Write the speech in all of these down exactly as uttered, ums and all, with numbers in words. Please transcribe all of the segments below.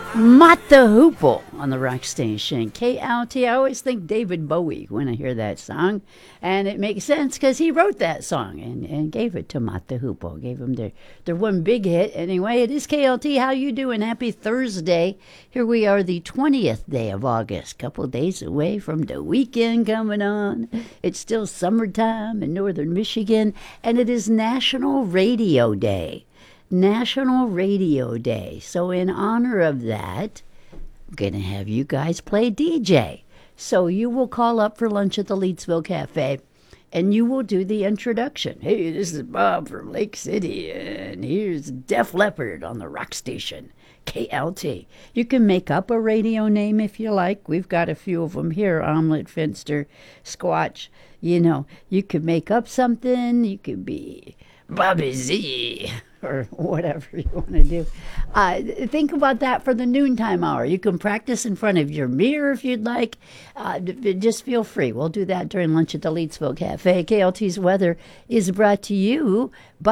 Mott the Hoople on the rock station. K L T. I always think David Bowie when I hear that song. And it makes sense because he wrote that song and, and gave it to Mott the Hoople. Gave him their, their one big hit. Anyway, it is K L T. How you doing? Happy Thursday. Here we are, the twentieth day of August. Couple days away from the weekend coming on. It's still summertime in northern Michigan. And it is National Radio Day. National Radio Day. So in honor of that, I'm going to have you guys play D J. So you will call up for lunch at the Leedsville Cafe, and you will do the introduction. Hey, this is Bob from Lake City, and here's Def Leppard on the rock station, K L T. You can make up a radio name if you like. We've got a few of them here, Omelet, Finster, Squatch. You know, you could make up something. You could be Bobby Z, or whatever you want to do. Uh, think about that for the noontime hour. You can practice in front of your mirror if you'd like. Uh, just feel free. We'll do that during lunch at the Leedsville Cafe. K L T's weather is brought to you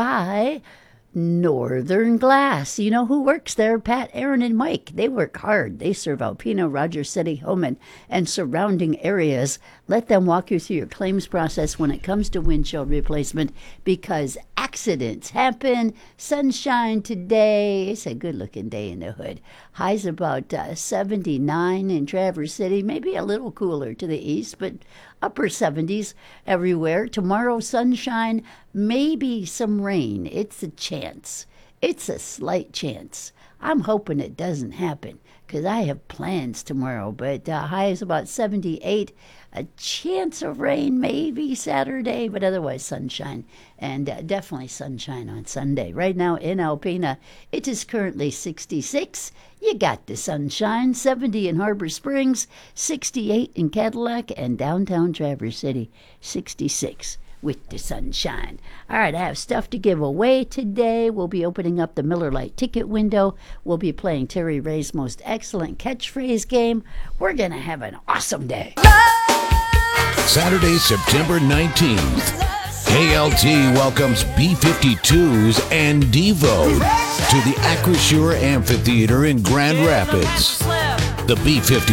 by Northern Glass. You know who works there? Pat, Aaron, and Mike. They work hard. They serve Alpena, Rogers City, Homan, and surrounding areas. Let them walk you through your claims process when it comes to windshield replacement, because accidents happen. Sunshine today. It's a good-looking day in the hood. Highs about uh, seventy-nine in Traverse City, maybe a little cooler to the east, but upper seventies everywhere. Tomorrow, sunshine, maybe some rain. It's a chance. It's a slight chance. I'm hoping it doesn't happen because I have plans tomorrow, but uh, high is about seventy-eight. A chance of rain maybe Saturday, but otherwise sunshine, and uh, definitely sunshine on Sunday. Right now in Alpena, it is currently sixty-six. You got the sunshine. seventy in Harbor Springs, sixty-eight in Cadillac, and downtown Traverse City, sixty-six. With the sunshine. All right, I have stuff to give away today. We'll be opening up the Miller Lite ticket window. We'll be playing Terry Ray's most excellent catchphrase game. We're going to have an awesome day. Saturday, September nineteenth. K L T welcomes B fifty-twos and Devo to the Acrisure Amphitheater in Grand Rapids. The B fifty